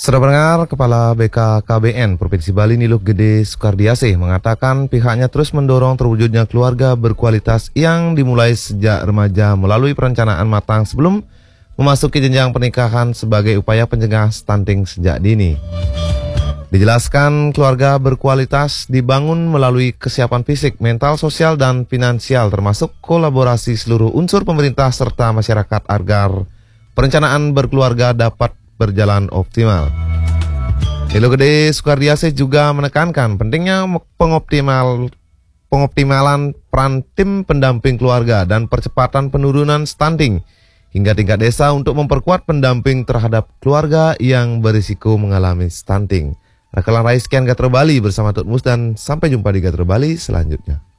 Sudah mendengar, Kepala BKKBN Provinsi Bali Niluh Gede Sukardiasih mengatakan pihaknya terus mendorong terwujudnya keluarga berkualitas yang dimulai sejak remaja melalui perencanaan matang sebelum memasuki jenjang pernikahan sebagai upaya pencegah stunting sejak dini. Dijelaskan keluarga berkualitas dibangun melalui kesiapan fisik, mental, sosial, dan finansial termasuk kolaborasi seluruh unsur pemerintah serta masyarakat agar perencanaan berkeluarga dapat berjalan optimal. Niluh Gede Sukardiasih juga menekankan pentingnya pengoptimalan peran tim pendamping keluarga dan percepatan penurunan stunting hingga tingkat desa untuk memperkuat pendamping terhadap keluarga yang berisiko mengalami stunting. Rakalan Rais sekian Gatro Bali bersama Tutmus dan sampai jumpa di Gatro Bali selanjutnya.